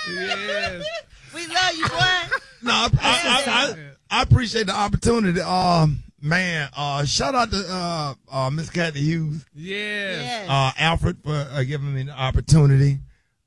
Yes. We love you, boy. No, I appreciate the opportunity. Man, shout out to Miss Kathy Hughes. Yes. Alfred for giving me the opportunity.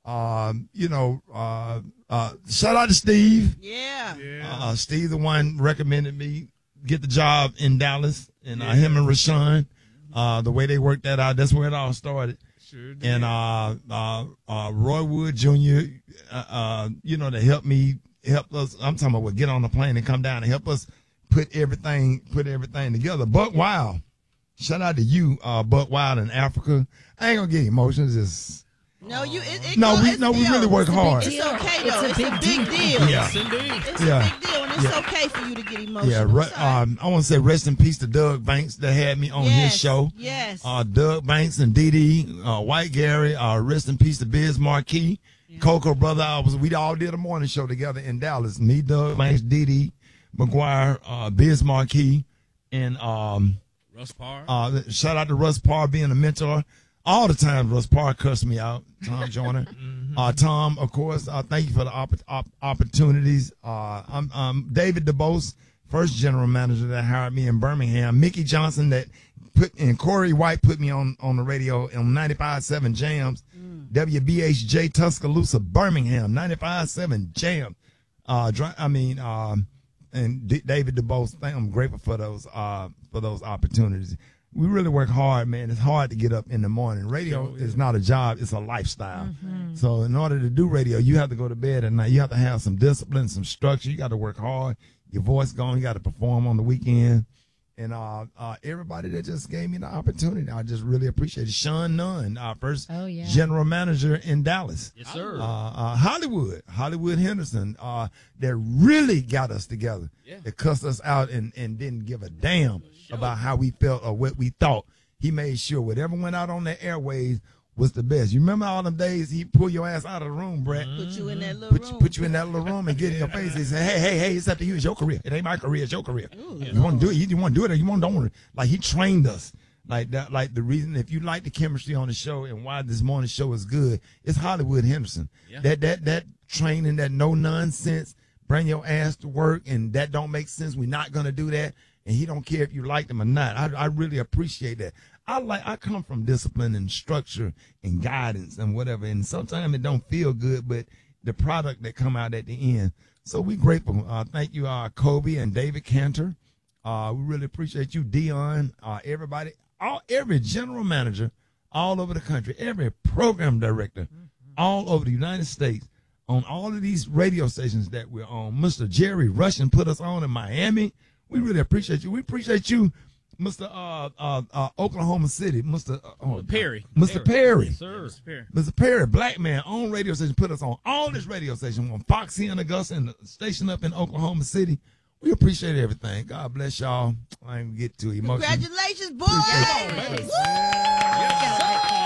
Shout out to Steve. Yeah. Steve, the one recommended me get the job in Dallas, and him and Rashawn, the way they worked that out, that's where it all started. Sure did. And Roy Wood Jr., to help us. I'm talking about get on the plane and come down and help us put everything together. Buck Wild, shout out to you, Buck Wild in Africa. I ain't gonna get emotions. Just No, we really work hard. It's okay though. It's a big deal. Yeah. Yes, indeed. It's a big deal, and it's okay for you to get emotional. Yeah, I want to say rest in peace to Doug Banks that had me on his show. Yes. Doug Banks and Dee Dee, White Gary. Rest in peace to Biz Marquis, Coco brother. We all did a morning show together in Dallas. Me, Doug Banks, Dee Dee McGuire, Biz Marquis, and Russ Parr. Shout out to Russ Parr being a mentor. All the time, Russ Parr cussed me out. Tom Joyner. Tom, of course, thank you for the opportunities. I'm David DeBose, first general manager that hired me in Birmingham. Mickey Johnson and Corey White put me on the radio on 95.7 Jams. WBHJ Tuscaloosa, Birmingham, 95.7 Jams. And David DeBose, I'm grateful for those opportunities. We really work hard, man. It's hard to get up in the morning. Radio is not a job, it's a lifestyle. So in order to do radio, you have to go to bed at night. You have to have some discipline, some structure. You got to work hard. Your voice gone. You got to perform on the weekend. And everybody that just gave me the opportunity, I just really appreciate it. Sean Nunn, our first general manager in Dallas. Yes, sir. Hollywood Henderson, that really got us together. Yeah. That cussed us out and didn't give a damn about how we felt or what we thought. He made sure whatever went out on the airways was the best. You remember all them days he pulled your ass out of the room, Brett? Put you in that little room. Put you in that little room and get in your face and say, hey, it's up to you. It's your career. It ain't my career. It's your career. You want to do it. You want to do it or you don't want to. Like, he trained us. Like that. Like, the reason, if you like the chemistry on the show and why this morning show is good, it's Hollywood Henderson. Yeah. That training, that no nonsense, bring your ass to work, and that don't make sense. We're not going to do that. And he don't care if you like them or not. I really appreciate that. I come from discipline and structure and guidance and whatever, and sometimes it don't feel good, but the product that come out at the end. So we grateful. Thank you, Kobe and David Cantor. We really appreciate you, Dion, everybody, every general manager all over the country, every program director all over the United States, on all of these radio stations that we're on. Mr. Jerry Russian put us on in Miami. We really appreciate you. We appreciate you, Mr. Oklahoma City, Mr. Perry. Mr. Perry. Yes, sir. Mr. Perry, black man, on radio station, put us on all this radio station, on Fox here in Augusta and the station up in Oklahoma City. We appreciate everything. God bless y'all. I ain't gonna get too emotional. Congratulations, boy. Yes, sir.